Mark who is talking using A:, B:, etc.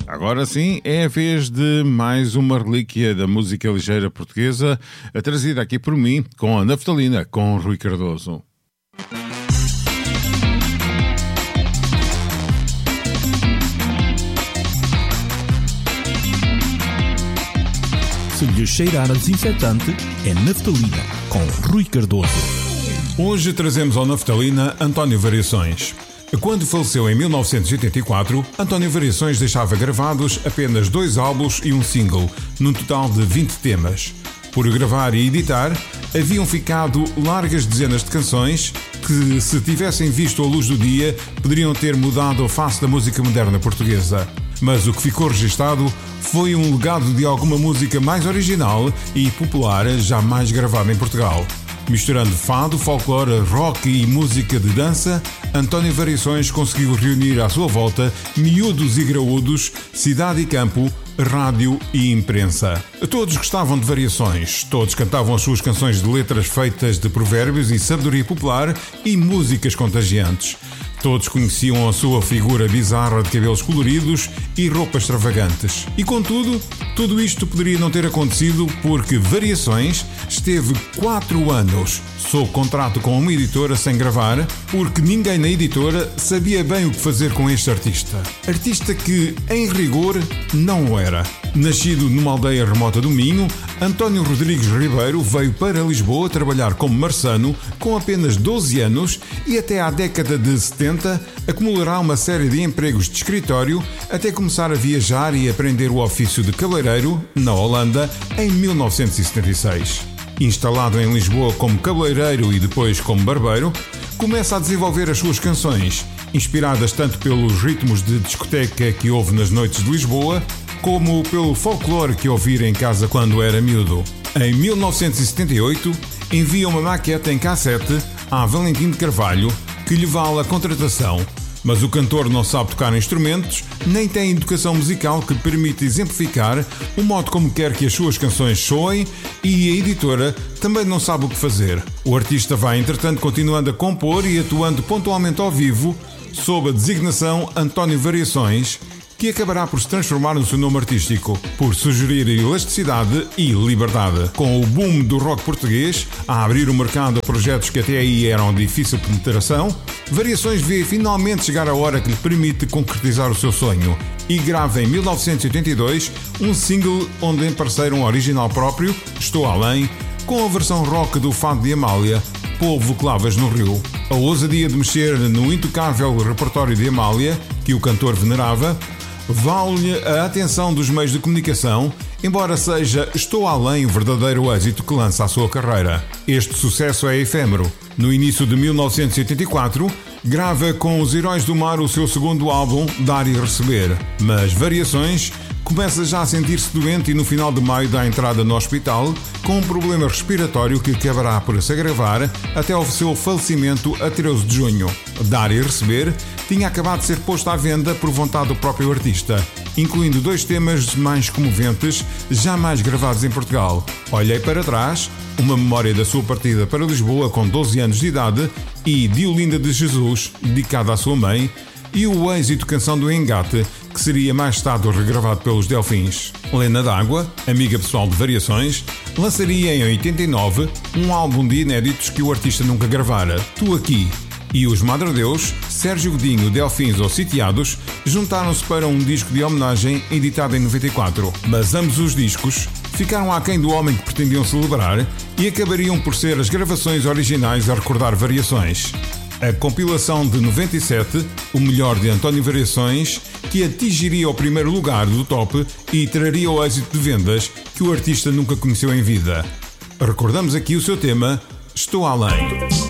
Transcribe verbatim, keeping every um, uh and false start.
A: Agora sim, é a vez de mais uma relíquia da música ligeira portuguesa, trazida aqui por mim, com a Naftalina, com Rui Cardoso.
B: Se lhe cheirar a desinfetante, é Naftalina, com Rui Cardoso.
A: Hoje trazemos ao Naftalina António Variações. Quando faleceu em mil novecentos e oitenta e quatro, António Variações deixava gravados apenas dois álbuns e um single, num total de vinte temas. Por gravar e editar, haviam ficado largas dezenas de canções que, se tivessem visto a luz do dia, poderiam ter mudado a face da música moderna portuguesa. Mas o que ficou registado foi um legado de alguma música mais original e popular jamais gravada em Portugal. Misturando fado, folclore, rock e música de dança, António Variações conseguiu reunir à sua volta miúdos e graúdos, cidade e campo, rádio e imprensa. Todos gostavam de Variações, todos cantavam as suas canções de letras feitas de provérbios e sabedoria popular e músicas contagiantes. Todos conheciam a sua figura bizarra de cabelos coloridos e roupas extravagantes. E contudo, tudo isto poderia não ter acontecido porque Variações esteve quatro anos sob contrato com uma editora sem gravar, porque ninguém na editora sabia bem o que fazer com este artista. Artista que, em rigor, não o era. Nascido numa aldeia remota do Minho, António Rodrigues Ribeiro veio para Lisboa trabalhar como marçano com apenas doze anos e até à década de setenta acumulará uma série de empregos de escritório até começar a viajar e aprender o ofício de cabeleireiro na Holanda em mil novecentos e setenta e seis. Instalado em Lisboa como cabeleireiro e depois como barbeiro, começa a desenvolver as suas canções, inspiradas tanto pelos ritmos de discoteca que ouve nas noites de Lisboa, como pelo folclore que ouvira em casa quando era miúdo. Em mil novecentos e setenta e oito, envia uma maquete em cassete a Valentim de Carvalho, que lhe vale a contratação, mas o cantor não sabe tocar instrumentos, nem tem educação musical que permite exemplificar o modo como quer que as suas canções soem, e a editora também não sabe o que fazer. O artista vai, entretanto, continuando a compor e atuando pontualmente ao vivo, sob a designação António Variações, que acabará por se transformar no seu nome artístico, por sugerir elasticidade e liberdade. Com o boom do rock português a abrir o mercado a projetos que até aí eram de difícil penetração, Variações vê finalmente chegar a hora que lhe permite concretizar o seu sonho e grava em mil novecentos e oitenta e dois um single onde emparceira um original próprio, Estou Além, com a versão rock do fado de Amália, Polvo Clavas no Rio. A ousadia de mexer no intocável repertório de Amália, que o cantor venerava, vale-lhe a atenção dos meios de comunicação, embora seja Estou Além o verdadeiro êxito que lança a sua carreira. Este sucesso é efêmero. No início de mil novecentos e oitenta e quatro, grava com os Heróis do Mar o seu segundo álbum, Dar e Receber, mas Variações começa já a sentir-se doente e no final de maio dá entrada no hospital com um problema respiratório que acabará por se agravar até ao seu falecimento a treze de junho. Dar e Receber tinha acabado de ser posto à venda por vontade do próprio artista, incluindo dois temas mais comoventes jamais gravados em Portugal. Olhei para Trás, uma memória da sua partida para Lisboa com doze anos de idade, e Diolinda de Jesus, dedicada à sua mãe, e o êxito Canção do Engate, que seria mais tarde regravado pelos Delfins. Lena d'Água, amiga pessoal de Variações, lançaria em oitenta e nove um álbum de inéditos que o artista nunca gravara, Tu Aqui. E os Madre Deus, Sérgio Godinho, Delfins ou Sitiados, juntaram-se para um disco de homenagem editado em noventa e quatro. Mas ambos os discos ficaram aquém do homem que pretendiam celebrar e acabariam por ser as gravações originais a recordar Variações. A compilação de noventa e sete, o melhor de António Variações, que atingiria o primeiro lugar do top e traria o êxito de vendas que o artista nunca conheceu em vida. Recordamos aqui o seu tema, Estou Além.